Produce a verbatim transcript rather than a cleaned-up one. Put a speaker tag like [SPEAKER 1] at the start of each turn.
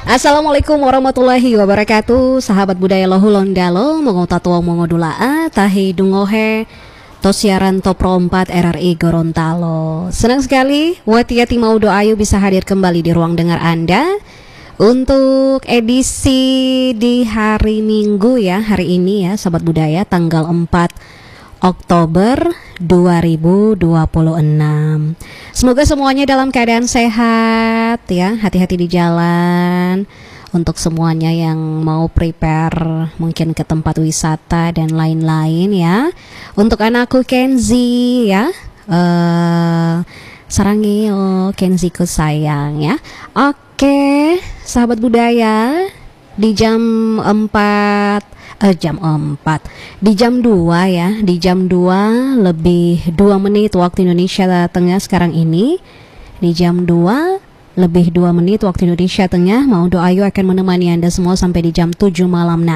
[SPEAKER 1] Assalamualaikum warahmatullahi wabarakatuh. Sahabat budaya lohulon dalo mengotatuang mongodulaa tahi dungohe to siaran to pro empat R R I Gorontalo. Senang sekali Watiati mau doayu bisa hadir kembali di ruang dengar Anda untuk edisi di hari Minggu ya, hari ini ya sahabat budaya, tanggal empat Oktober dua ribu dua puluh enam. Semoga semuanya dalam keadaan sehat ya, hati-hati di jalan. Untuk semuanya yang mau prepare mungkin ke tempat wisata dan lain-lain ya. Untuk anakku Kenzi ya, uh, sarangio Kenziku sayang ya. Oke, sahabat budaya, di jam empat Eh, jam empat di jam dua ya, di jam dua lebih dua menit waktu Indonesia Tengah sekarang ini. Di jam dua lebih dua menit waktu Indonesia Tengah, mau doayu akan menemani Anda semua sampai di jam tujuh malam.